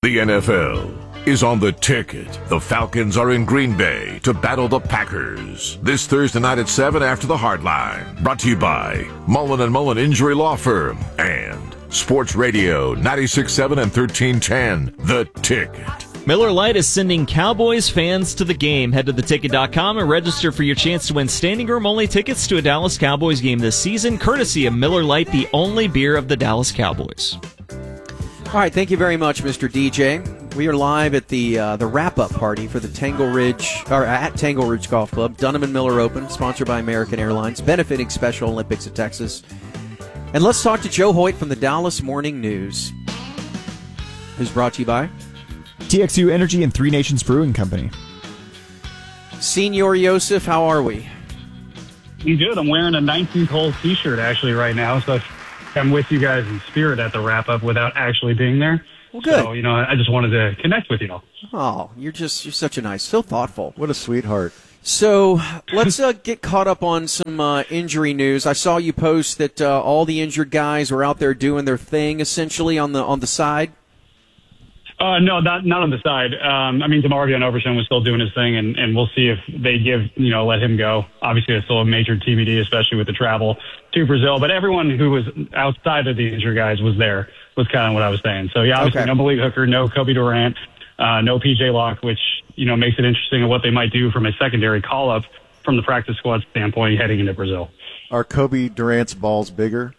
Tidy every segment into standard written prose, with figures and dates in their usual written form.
The NFL is on the ticket. The Falcons are in Green Bay to battle the Packers this Thursday night at 7 after the Hardline. Brought to you by Mullen & Mullen Injury Law Firm and Sports Radio 96.7 and 1310. The Ticket. Miller Lite is sending Cowboys fans to the game. Head to theticket.com and register for your chance to win standing room only tickets to a Dallas Cowboys game this season, courtesy of Miller Lite, the only beer of the Dallas Cowboys. All right, thank you very much, Mr. DJ. We are live at the wrap-up party for the at Tangle Ridge Golf Club, Dunham and Miller Open, sponsored by American Airlines, benefiting Special Olympics of Texas. And let's talk to Joe Hoyt from the Dallas Morning News, who's brought to you by TXU Energy and Three Nations Brewing Company. Senor Yosef, how are we? I'm good. I'm wearing a 19th hole T-shirt actually right now, so I'm with you guys in spirit at the wrap-up without actually being there. Well, good. So, I just wanted to connect with you all. Oh, you're such a so thoughtful. What a sweetheart. So let's get caught up on some injury news. I saw you post that all the injured guys were out there doing their thing, essentially on the side. No, not on the side. DeMarvion Overshown was still doing his thing, and we'll see if they let him go. Obviously, it's still a major TBD, especially with the travel to Brazil. But everyone who was outside of the injured guys was there, was kind of what I was saying. So, yeah, obviously no Malik Hooker, no Kobe Durant, no P.J. Locke, which, makes it interesting of what they might do from a secondary call-up from the practice squad standpoint heading into Brazil. Are Kobe Durant's balls bigger?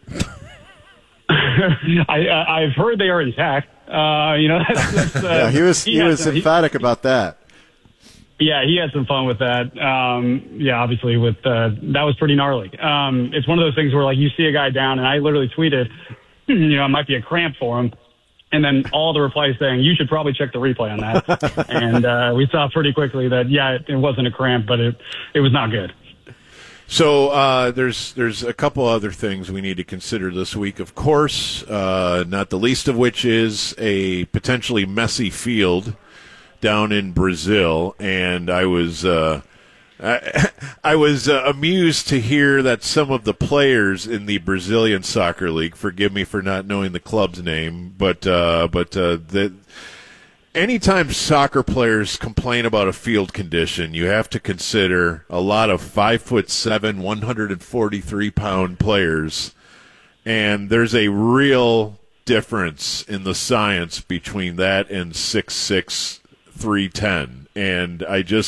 I've heard they are intact. Yeah, he was emphatic about that. Yeah, he had some fun with that. Obviously that was pretty gnarly. It's one of those things where you see a guy down, and I literally tweeted, it might be a cramp for him. And then all the replies saying, you should probably check the replay on that. And we saw pretty quickly that, it wasn't a cramp, but it was not good. So there's a couple other things we need to consider this week, of course, not the least of which is a potentially messy field down in Brazil. And I was amused to hear that some of the players in the Brazilian Soccer League, forgive me for not knowing the club's name, but anytime soccer players complain about a field condition, you have to consider a lot of 5'7", 143-pound players, and there's a real difference in the science between that and 6'6", 310. And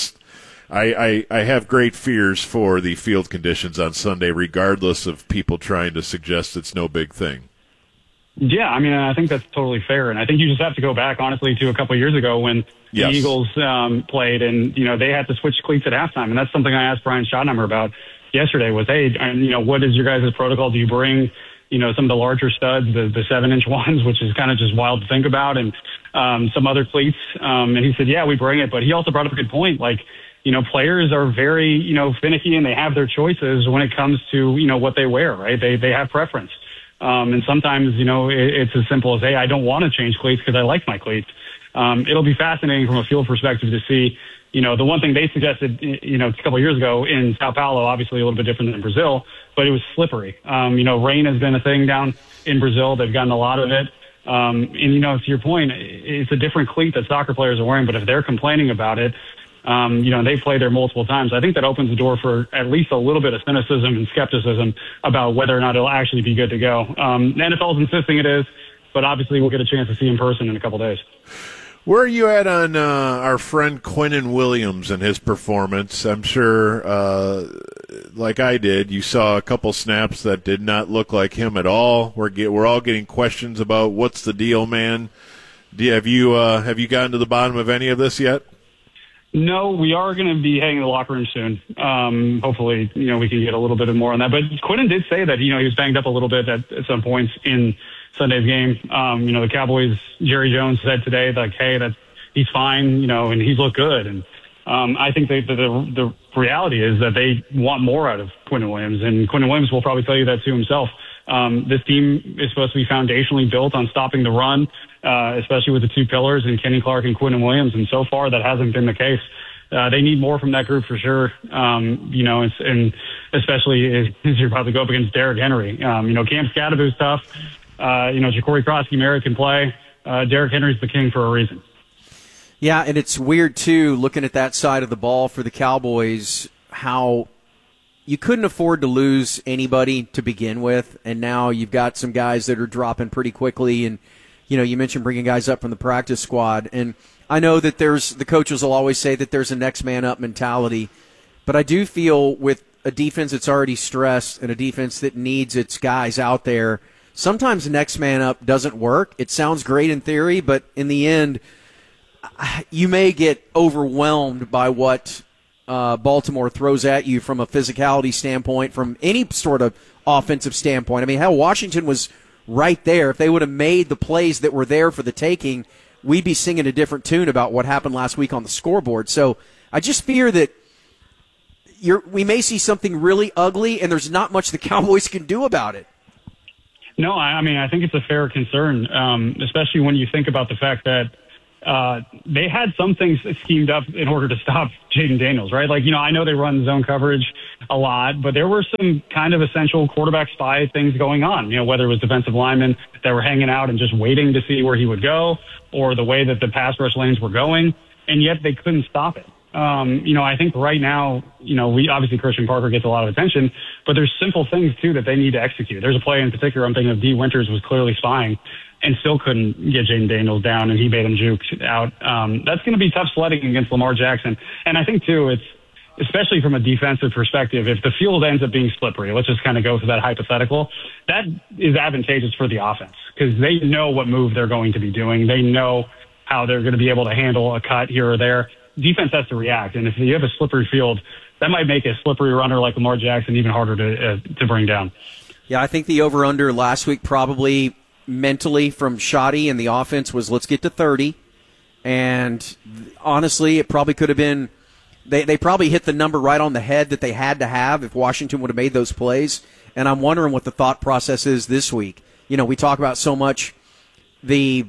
I have great fears for the field conditions on Sunday, regardless of people trying to suggest it's no big thing. Yeah, I think that's totally fair. And I think you just have to go back, honestly, to a couple of years ago when the Eagles played and, they had to switch cleats at halftime. And that's something I asked Brian Schottenheimer about yesterday was, hey, what is your guys' protocol? Do you bring, some of the larger studs, the 7-inch ones, which is kind of just wild to think about, and some other cleats? And he said, yeah, we bring it. But he also brought up a good point. Players are very, finicky, and they have their choices when it comes to, what they wear, right? They have preference. And sometimes, it's as simple as, hey, I don't want to change cleats because I like my cleats. It'll be fascinating from a field perspective to see, the one thing they suggested, a couple of years ago in Sao Paulo, obviously a little bit different than Brazil, but it was slippery. Rain has been a thing down in Brazil. They've gotten a lot of it. And, to your point, it's a different cleat that soccer players are wearing, but if they're complaining about it, they play there multiple times. I think that opens the door for at least a little bit of cynicism and skepticism about whether or not it'll actually be good to go. NFL's insisting it is, but obviously we'll get a chance to see in person in a couple days. Where are you at on our friend Quinnen Williams and his performance? I'm sure, like I did, you saw a couple snaps that did not look like him at all. We're all getting questions about what's the deal, man. Have you gotten to the bottom of any of this yet? No, we are going to be heading to the locker room soon. Hopefully, we can get a little bit more on that. But Quinnen did say that, he was banged up a little bit at some points in Sunday's game. The Cowboys, Jerry Jones said today, hey, he's fine, and he's looked good. And I think the reality is that they want more out of Quinnen Williams. And Quinnen Williams will probably tell you that to himself. This team is supposed to be foundationally built on stopping the run, especially with the two pillars in Kenny Clark and Quinnen Williams. And so far, that hasn't been the case. They need more from that group for sure. And especially as you're about to go up against Derrick Henry. Cam Scadaboo's tough. Ja'Cory Cross-Merritt can play. Derrick Henry's the king for a reason. Yeah, and it's weird, too, looking at that side of the ball for the Cowboys, how you couldn't afford to lose anybody to begin with, and now you've got some guys that are dropping pretty quickly, and, you mentioned bringing guys up from the practice squad, and I know that the coaches will always say that there's a next man up mentality, but I do feel with a defense that's already stressed and a defense that needs its guys out there, sometimes next man up doesn't work. It sounds great in theory, but in the end, you may get overwhelmed by what Baltimore throws at you from a physicality standpoint, from any sort of offensive standpoint. I mean, hell, Washington was right there. If they would have made the plays that were there for the taking, we'd be singing a different tune about what happened last week on the scoreboard. So I just fear that we may see something really ugly, and there's not much the Cowboys can do about it. No, I mean, I think it's a fair concern, especially when you think about the fact that they had some things schemed up in order to stop Jaden Daniels, right? Like, I know they run zone coverage a lot, but there were some kind of essential quarterback spy things going on, whether it was defensive linemen that were hanging out and just waiting to see where he would go, or the way that the pass rush lanes were going, and yet they couldn't stop it. I think right now, we obviously Christian Parker gets a lot of attention, but there's simple things too that they need to execute. There's a play in particular I'm thinking of. D. Winters was clearly spying and still couldn't get Jaden Daniels down, and he made him juke out. That's going to be tough sledding against Lamar Jackson. And I think too, it's especially from a defensive perspective, if the field ends up being slippery, let's just kind of go for that hypothetical, that is advantageous for the offense because they know what move they're going to be doing. They know how they're going to be able to handle a cut here or there. Defense has to react, and if you have a slippery field, that might make a slippery runner like Lamar Jackson even harder to bring down. Yeah, I think the over-under last week probably mentally from Shoddy and the offense was let's get to 30, and honestly, it probably could have been they probably hit the number right on the head that they had to have if Washington would have made those plays, and I'm wondering what the thought process is this week. We talk about so much the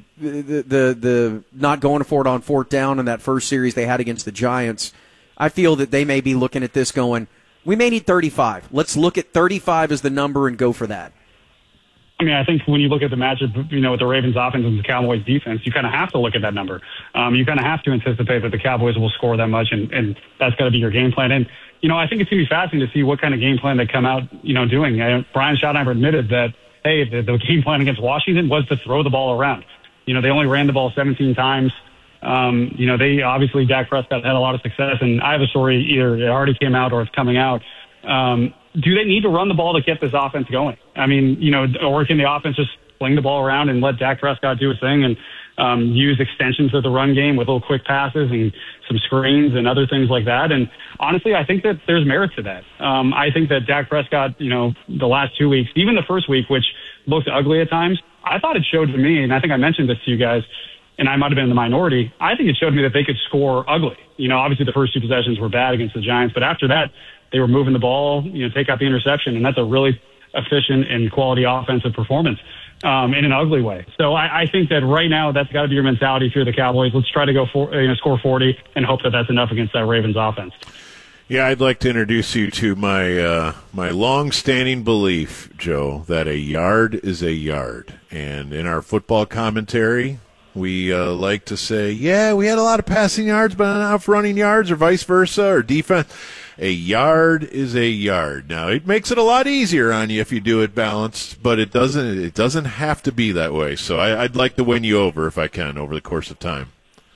not going for it on fourth down in that first series they had against the Giants. I feel that they may be looking at this going, we may need 35. Let's look at 35 as the number and go for that. I mean, I think when you look at the matchup, with the Ravens offense and the Cowboys defense, you kind of have to look at that number. You kind of have to anticipate that the Cowboys will score that much, and that's got to be your game plan. And, I think it's going to be fascinating to see what kind of game plan they come out, doing. Brian Schottenheimer admitted that, hey, the game plan against Washington was to throw the ball around. They only ran the ball 17 times. They obviously, Dak Prescott had a lot of success, and I have a story, either it already came out or it's coming out. Do they need to run the ball to get this offense going? I mean, or can the offense just fling the ball around and let Dak Prescott do his thing and use extensions of the run game with little quick passes and some screens and other things like that? And honestly, I think that there's merit to that. I think that Dak Prescott, the last 2 weeks, even the first week, which looked ugly at times, I thought it showed to me, and I think I mentioned this to you guys, and I might have been in the minority, I think it showed me that they could score ugly. Obviously the first two possessions were bad against the Giants, but after that, they were moving the ball, take out the interception, and that's a really efficient and quality offensive performance in an ugly way. So I think that right now that's got to be your mentality if you're the Cowboys. Let's try to go score 40 and hope that that's enough against that Ravens offense. Yeah, I'd like to introduce you to my my long-standing belief, Joe, that a yard is a yard. And in our football commentary, we like to say, yeah, we had a lot of passing yards, but not enough running yards, or vice versa, or defense. A yard is a yard. Now, it makes it a lot easier on you if you do it balanced, but it doesn't have to be that way. So I'd like to win you over if I can over the course of time.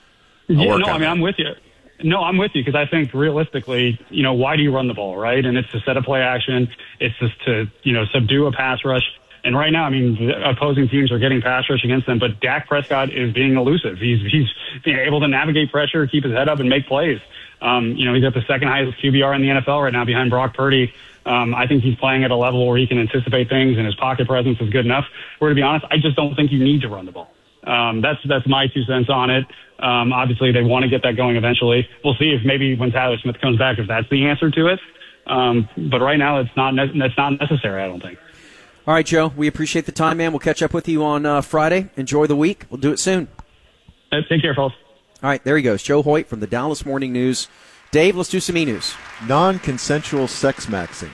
I'm with you. No, I'm with you because I think realistically, why do you run the ball, right? And it's to set a play action. It's just to, subdue a pass rush. And right now, I mean, the opposing teams are getting pass rush against them, but Dak Prescott is being elusive. He's being able to navigate pressure, keep his head up, and make plays. He's at the second highest QBR in the NFL right now behind Brock Purdy. I think he's playing at a level where he can anticipate things and his pocket presence is good enough. Where, to be honest, I just don't think you need to run the ball. That's my 2 cents on it. Obviously, they want to get that going eventually. We'll see if maybe when Tyler Smith comes back, if that's the answer to it. But right now, that's not necessary, I don't think. All right, Joe, we appreciate the time, man. We'll catch up with you on Friday. Enjoy the week. We'll do it soon. Take care, folks. All right, there he goes. Joe Hoyt from the Dallas Morning News. Dave, let's do some e-news. Non-consensual sex maxing.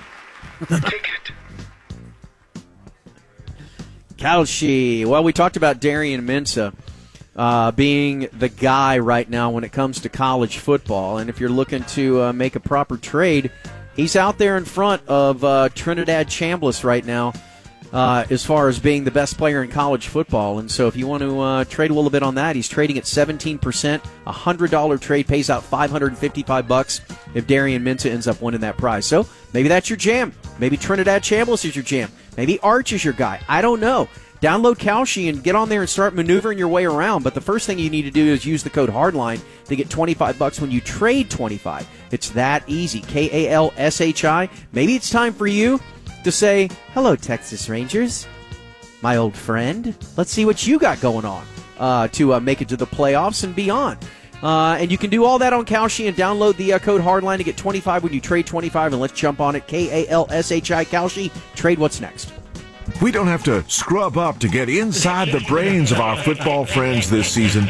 Kalshi. Well, we talked about Darian Mensah. being the guy right now when it comes to college football. And if you're looking to make a proper trade, he's out there in front of Trinidad Chambliss right now as far as being the best player in college football. And so if you want to trade a little bit on that, he's trading at 17%. A $100 trade pays out $555 if Darian Mensah ends up winning that prize. So maybe that's your jam. Maybe Trinidad Chambliss is your jam. Maybe Arch is your guy. I don't know. Download Kalshi and get on there and start maneuvering your way around. But the first thing you need to do is use the code HARDLINE to get $25 when you trade 25. It's that easy. KALSHI. Maybe it's time for you to say, hello, Texas Rangers, my old friend. Let's see what you got going on to make it to the playoffs and beyond. And you can do all that on Kalshi and download the code HARDLINE to get 25 when you trade 25. And let's jump on it. KALSHI Kalshi. Trade what's next. We don't have to scrub up to get inside the brains of our football friends this season.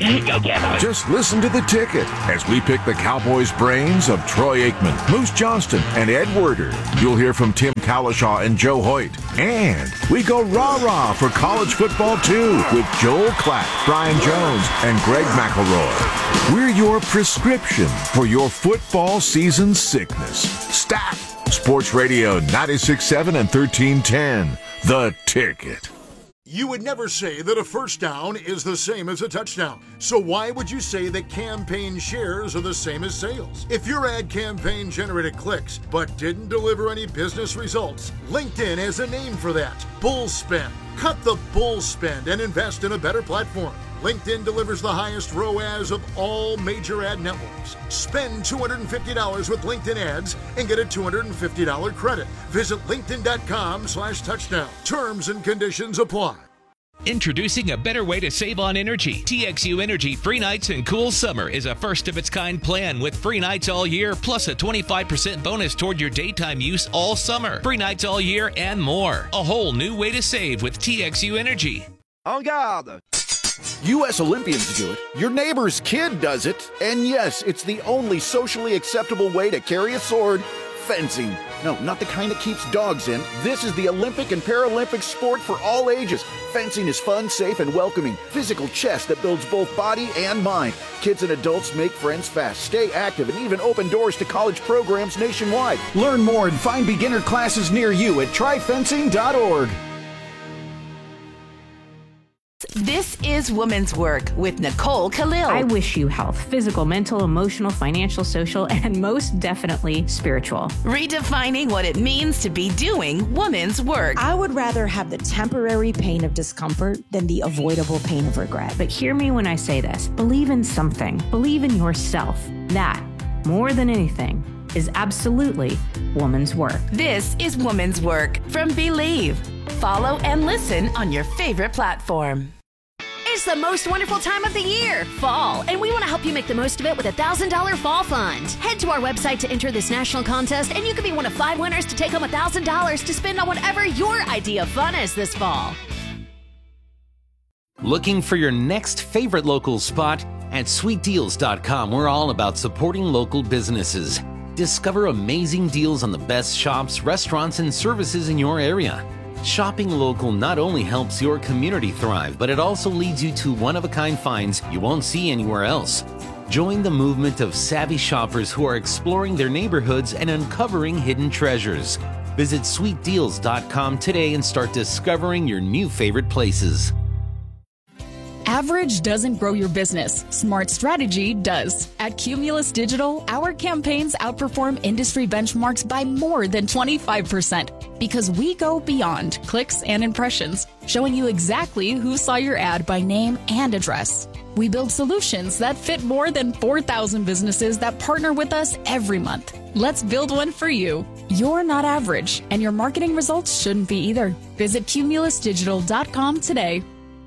Just listen to the ticket as we pick the Cowboys' brains of Troy Aikman, Moose Johnston, and Ed Werder. You'll hear from Tim Cowlishaw and Joe Hoyt. And we go rah-rah for college football, too, with Joel Klatt, Brian Jones, and Greg McElroy. We're your prescription for your football season sickness. Stat! Sports Radio 96.7 and 1310. The Ticket. You would never say that a first down is the same as a touchdown. So why would you say that campaign shares are the same as sales? If your ad campaign generated clicks but didn't deliver any business results, LinkedIn has a name for that. Bull spend. Cut the bull spend and invest in a better platform. LinkedIn delivers the highest ROAS of all major ad networks. Spend $250 with LinkedIn ads and get a $250 credit. Visit linkedin.com/touchdown. Terms and conditions apply. Introducing a better way to save on energy. TXU Energy Free Nights and Cool Summer is a first-of-its-kind plan with free nights all year, plus a 25% bonus toward your daytime use all summer. Free nights all year and more. A whole new way to save with TXU Energy. En garde! U.S. Olympians do it, your neighbor's kid does it, and yes, it's the only socially acceptable way to carry a sword, fencing. No, not the kind that keeps dogs in. This is the Olympic and Paralympic sport for all ages. Fencing is fun, safe, and welcoming. Physical chess that builds both body and mind. Kids and adults make friends fast, stay active, and even open doors to college programs nationwide. Learn more and find beginner classes near you at tryfencing.org. This is Women's Work with Nicole Khalil. I wish you health, physical, mental, emotional, financial, social, and most definitely spiritual. Redefining what it means to be doing women's work. I would rather have the temporary pain of discomfort than the avoidable pain of regret. But hear me when I say this. Believe in something. Believe in yourself. That, more than anything, is absolutely woman's work. This is Woman's Work from Believe. Follow and listen on your favorite platform. It's the most wonderful time of the year, fall, and we want to help you make the most of it with a $1,000 fall fund. Head to our website to enter this national contest, and you could be one of 5 winners to take home $1,000 to spend on whatever your idea of fun is this fall. Looking for your next favorite local spot? At sweetdeals.com, we're all about supporting local businesses. Discover amazing deals on the best shops, restaurants, and services in your area. Shopping local not only helps your community thrive, but it also leads you to one-of-a-kind finds you won't see anywhere else. Join the movement of savvy shoppers who are exploring their neighborhoods and uncovering hidden treasures. Visit sweetdeals.com today and start discovering your new favorite places. Average doesn't grow your business. Smart strategy does. At Cumulus Digital, our campaigns outperform industry benchmarks by more than 25% because we go beyond clicks and impressions, showing you exactly who saw your ad by name and address. We build solutions that fit more than 4,000 businesses that partner with us every month. Let's build one for you. You're not average, and your marketing results shouldn't be either. Visit cumulusdigital.com today.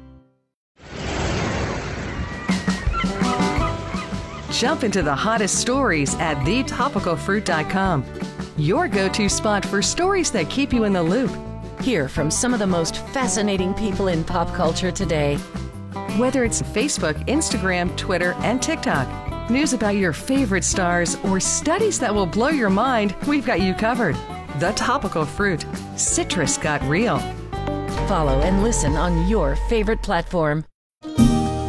Jump into the hottest stories at thetopicalfruit.com. Your go-to spot for stories that keep you in the loop. Hear from some of the most fascinating people in pop culture today. Whether it's Facebook, Instagram, Twitter, and TikTok, news about your favorite stars, or studies that will blow your mind, we've got you covered. The Topical Fruit. Citrus got real. Follow and listen on your favorite platform.